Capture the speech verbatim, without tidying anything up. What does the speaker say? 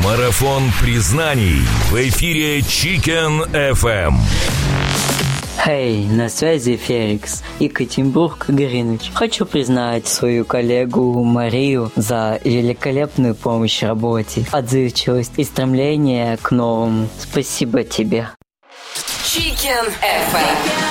Марафон признаний в эфире Chicken эф эм. Хей, hey, на связи Феликс, Екатеринбург, Гринвич. Хочу признать свою коллегу Марию за великолепную помощь в работе, отзывчивость и стремление к новому. Спасибо тебе. Chicken эф эм.